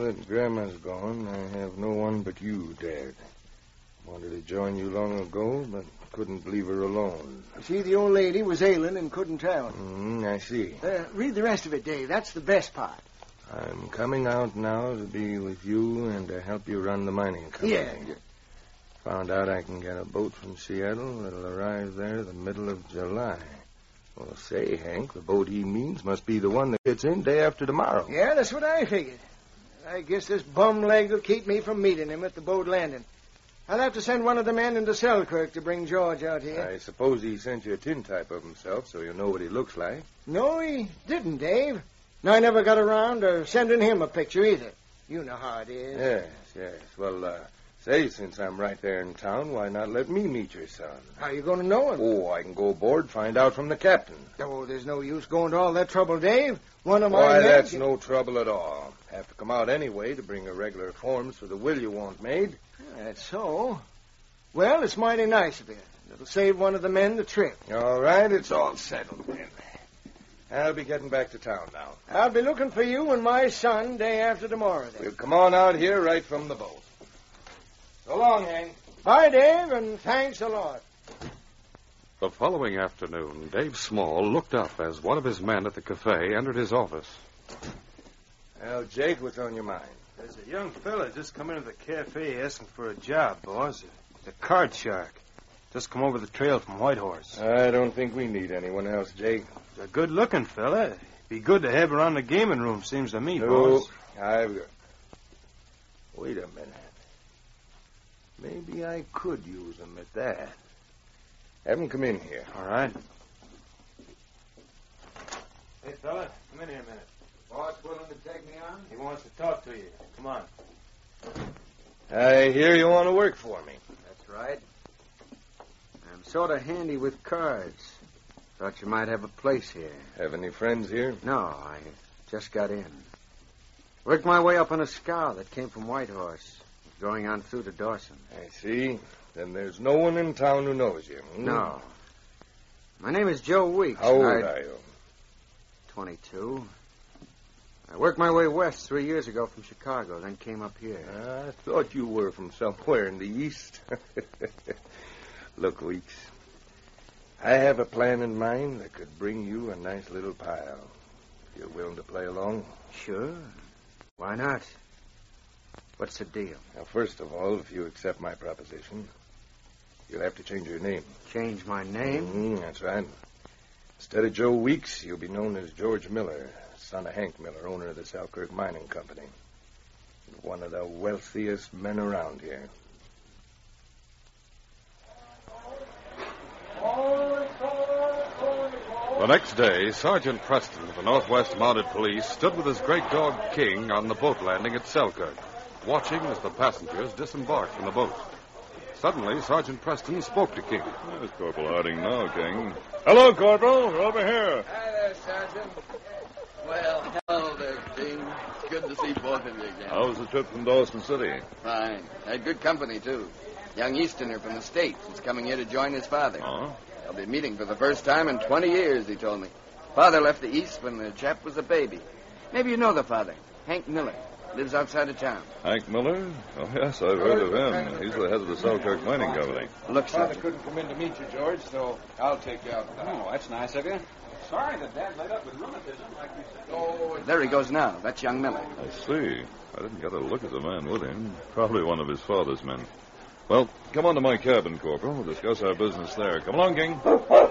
that Grandma's gone, I have no one but you, Dad. Wanted to join you long ago, but couldn't leave her alone. See, the old lady was ailing and couldn't travel. I see. Read the rest of it, Dave. That's the best part. I'm coming out now to be with you and to help you run the mining company. Yeah. Found out I can get a boat from Seattle that'll arrive there the middle of July. Well, say, Hank, the boat he means must be the one that gets in day after tomorrow. Yeah, that's what I figured. I guess this bum leg will keep me from meeting him at the boat landing. I'll have to send one of the men into Selkirk to bring George out here. I suppose he sent you a tintype of himself so you know what he looks like. No, he didn't, Dave. And I never got around to sending him a picture either. You know how it is. Yes. Well, say, since I'm right there in town, why not let me meet your son? How are you going to know him? Oh, I can go aboard, find out from the captain. Oh, there's no use going to all that trouble, Dave. One of my Why, men that's no trouble at all. Have to come out anyway to bring the regular forms for the will you want made. That's so. Well, it's mighty nice of you. It'll save one of the men the trip. All right, it's all settled then. I'll be getting back to town now. I'll be looking for you and my son day after tomorrow, then. We'll come on out here right from the boat. So long, Hank. Bye, Dave, and thanks a lot. The following afternoon, Dave Small looked up as one of his men at the cafe entered his office. Well, Jake, what's on your mind? There's a young fella just come into the cafe asking for a job, boss. A card shark. Just come over the trail from Whitehorse. I don't think we need anyone else, Jake. A good-looking fella. Be good to have around the gaming room, seems to me, No, boss. Wait a minute. Maybe I could use him at that. Have him come in here. All right. Hey, fella, come in here a minute. Boss willing to take me on? He wants to talk to you. Come on. I hear you want to work for me. That's right. I'm sort of handy with cards. Thought you might have a place here. Have any friends here? No, I just got in. Worked my way up on a scow that came from Whitehorse, going on through to Dawson. I see. Then there's no one in town who knows you. No. My name is Joe Weeks. How old are you? 22. I worked my way west 3 years ago from Chicago, then came up here. I thought you were from somewhere in the east. Look, Weeks, I have a plan in mind that could bring you a nice little pile. If you're willing to play along. Sure. Why not? What's the deal? Now, first of all, if you accept my proposition, you'll have to change your name. Change my name? That's right. Instead of Joe Weeks, you'll be known as George Miller, son of Hank Miller, owner of the Selkirk Mining Company. One of the wealthiest men around here. The next day, Sergeant Preston of the Northwest Mounted Police stood with his great dog, King, on the boat landing at Selkirk, watching as the passengers disembarked from the boat. Suddenly, Sergeant Preston spoke to King. There's Corporal Harding now, King. Hello, Corporal. We're over here. Hi there, Sergeant. Well, hello there, King. It's good to see both of you again. How was the trip from Dawson City? Fine. Had good company, too. Young Easterner from the States is coming here to join his father. Oh? They'll be meeting for the first time in 20 years, he told me. Father left the East when the chap was a baby. Maybe you know the father, Hank Miller. Lives outside of town. Hank Miller? Oh, yes, I've heard of him. He's the head of the Selkirk Mining Company. Look, Father Sergeant. couldn't come in to meet you, George, so I'll take you out. Oh, that's nice of you. Sorry that Dad laid up with rheumatism like we said. Oh, There he goes now. That's young Miller. I see. I didn't get a look at the man with him. Probably one of his father's men. Well, come on to my cabin, Corporal. We'll discuss our business there. Come along, King.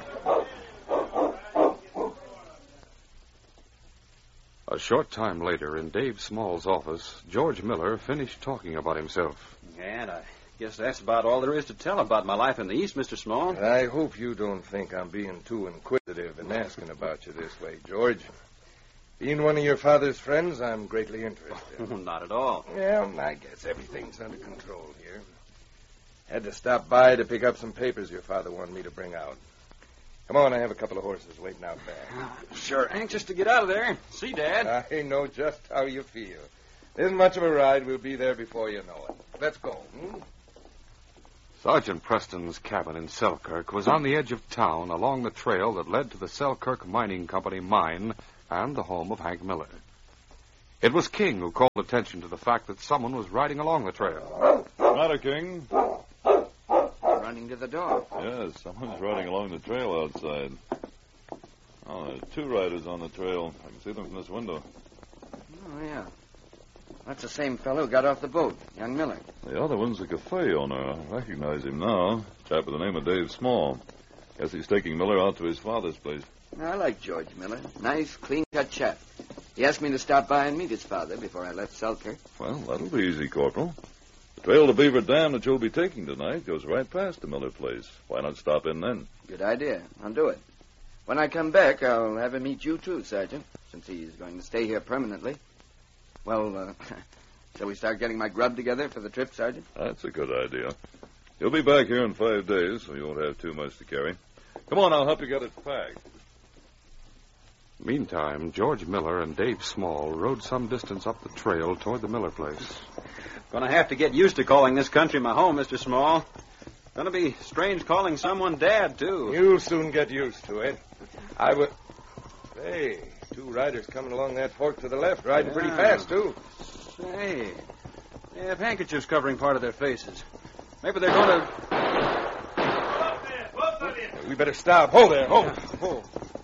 A short time later, in Dave Small's office, George Miller finished talking about himself. And I guess that's about all there is to tell about my life in the East, Mr. Small. I hope you don't think I'm being too inquisitive and asking about you this way, George. Being one of your father's friends, I'm greatly interested. Not at all. Yeah, I guess everything's under control here. Had to stop by to pick up some papers your father wanted me to bring out. Come on, I have a couple of horses waiting out back. Sure anxious to get out of there. See, Dad. I know just how you feel. Isn't much of a ride. We'll be there before you know it. Let's go. Sergeant Preston's cabin in Selkirk was on the edge of town along the trail that led to the Selkirk Mining Company mine and the home of Hank Miller. It was King who called attention to the fact that someone was riding along the trail. Matter, King? Running to the door. Yes, someone's riding along the trail outside. Oh, there's two riders on the trail. I can see them from this window. Oh, yeah. That's the same fellow who got off the boat, young Miller. The other one's the cafe owner. I recognize him now. Chap with the name of Dave Small. Guess he's taking Miller out to his father's place. I like George Miller. Nice, clean-cut chap. He asked me to stop by and meet his father before I left Selkirk. Well, that'll be easy, Corporal. The trail to Beaver Dam that you'll be taking tonight goes right past the Miller place. Why not stop in then? Good idea. I'll do it. When I come back, I'll have him meet you, too, Sergeant, since he's going to stay here permanently. Well, shall we start getting my grub together for the trip, Sergeant? That's a good idea. You'll be back here in 5 days, so you won't have too much to carry. Come on, I'll help you get it packed. Meantime, George Miller and Dave Small rode some distance up the trail toward the Miller place. Gonna have to get used to calling this country my home, Mr. Small. Gonna be strange calling someone Dad, too. You'll soon get used to it. I would... Hey, two riders coming along that fork to the left, riding pretty fast, too. Say, they have handkerchiefs covering part of their faces. Maybe they're going to... We better stop. Hold there. Hold. Hold.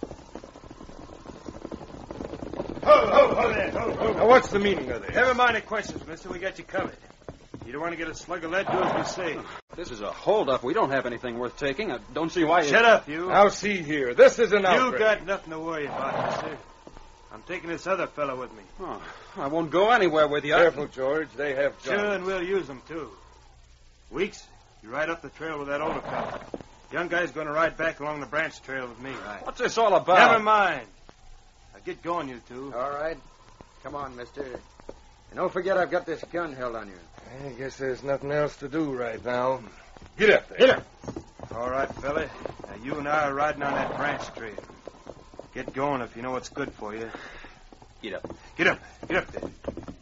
Hold there. Hold. Now, what's the meaning of this? Never mind the questions, mister. We got you covered. You don't want to get a slug of lead, do as we say. This is a holdup. We don't have anything worth taking. I don't see why you... Shut up, you. Now, see here. This is an outrage. You got nothing to worry about, mister. I'm taking this other fellow with me. Oh, I won't go anywhere with you. Careful, George. They have guns. Sure, and we'll use them, too. Weeks, you ride up the trail with that older fellow. Young guy's going to ride back along the branch trail with me. Right. What's this all about? Never mind. Now get going, you two. All right. Come on, mister. And don't forget I've got this gun held on you. I guess there's nothing else to do right now. Get up there. Get up. All right, fella. Now, you and I are riding on that branch trail. Get going if you know what's good for you. Get up. Get up. Get up there.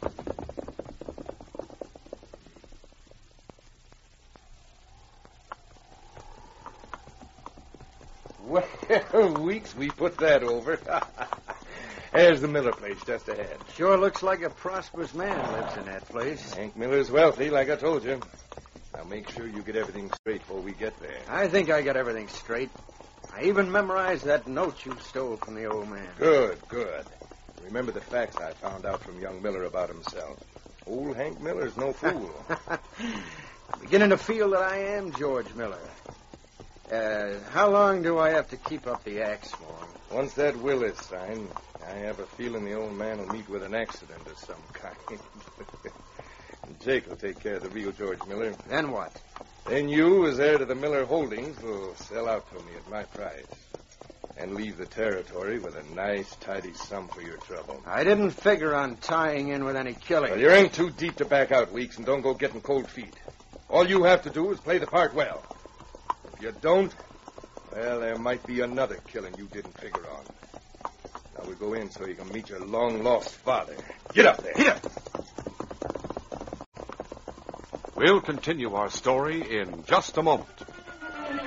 Well, Weeks, we put that over. There's the Miller place just ahead. Sure looks like a prosperous man lives in that place. Hank Miller's wealthy, like I told you. Now, make sure you get everything straight before we get there. I think I got everything straight. I even memorized that note you stole from the old man. Good, good. Remember the facts I found out from young Miller about himself. Old Hank Miller's no fool. Beginning to feel that I am George Miller. How long do I have to keep up the axe for? Once that will is signed, I have a feeling the old man will meet with an accident of some kind. And Jake will take care of the real George Miller. Then what? Then you, as heir to the Miller Holdings, will sell out to me at my price. And leave the territory with a nice, tidy sum for your trouble. I didn't figure on tying in with any killing. Well, you're in too deep to back out, Weeks, and don't go getting cold feet. All you have to do is play the part well. If you don't, well, there might be another killing you didn't figure on. Now we go in so you can meet your long-lost father. Get up there. Get up. We'll continue our story in just a moment.